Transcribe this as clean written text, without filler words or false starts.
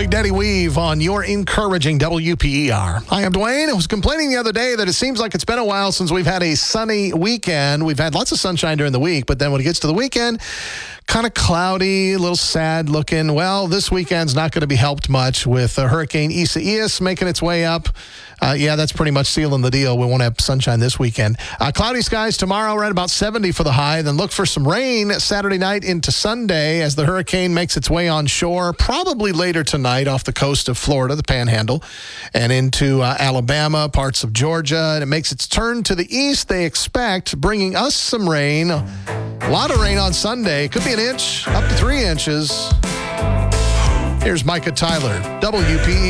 Big Daddy Weave on your encouraging WPER. Hi, I'm Dwayne. I was complaining the other day that it seems like it's been a while since we've had a sunny weekend. We've had lots of sunshine during the week, but then when it gets to the weekend, kind of cloudy, a little sad looking. Well, this weekend's not going to be helped much with Hurricane Isaias making its way up. That's pretty much sealing the deal. We won't have sunshine this weekend. Cloudy skies tomorrow, right about 70 for the high. Then look for some rain Saturday night into Sunday as the hurricane makes its way on shore, probably later tonight off the coast of Florida, the Panhandle, and into Alabama, parts of Georgia. And it makes its turn to the east, they expect, bringing us some rain. A lot of rain on Sunday. Could be an inch, up to 3 inches. Here's Micah Tyler, WPE.